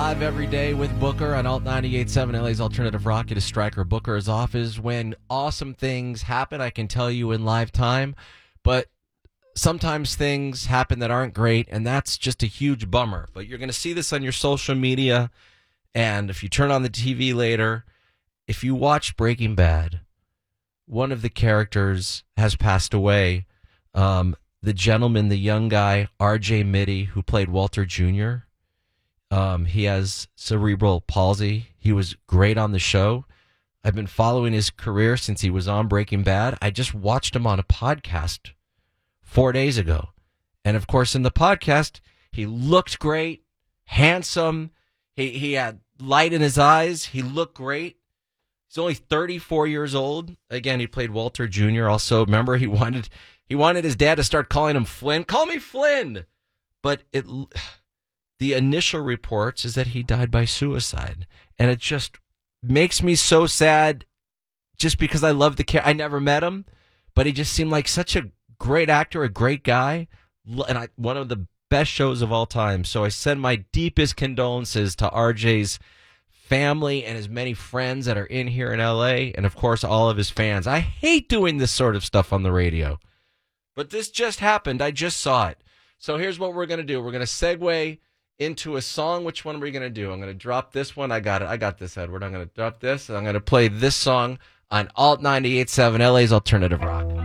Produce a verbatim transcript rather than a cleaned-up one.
live every day with Booker on Alt ninety-eight point seven, L A's Alternative Rock. It is Stryker Booker's office. When awesome things happen, I can tell you in live time, but sometimes things happen that aren't great, and that's just a huge bummer. But you're going to see this on your social media, and if you turn on the T V later, if you watch Breaking Bad, one of the characters has passed away. Um, the gentleman, the young guy, R J Mitty, who played Walter Junior, um, he has cerebral palsy. He was great on the show. I've been following his career since he was on Breaking Bad. I just watched him on a podcast four days ago. And, of course, in the podcast, he looked great, handsome. He, he had light in his eyes. He looked great. He's only thirty-four years old. Again, he played Walter Junior Also, remember, he wanted he wanted his dad to start calling him Flynn. Call me Flynn! But it, the initial reports is that he died by suicide. And it just makes me so sad just because I love the character. I never met him, but he just seemed like such a great actor, a great guy, and I, one of the best shows of all time. So I send my deepest condolences to R J's family and his many friends that are in here in L A, and of course all of his fans. I hate doing this sort of stuff on the radio, but this just happened. I just saw it. So here's what we're going to do. We're going to segue into a song. Which one are we going to do? I'm going to drop this one. I got it. I got this, Edward. I'm going to drop this, and I'm going to play this song on Alt ninety-eight point seven, L A's Alternative Rock.